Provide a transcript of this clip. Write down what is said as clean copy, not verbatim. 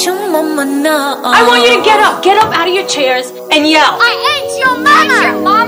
your mama now. I want you to get up out of your chairs and yell. I ate your mama!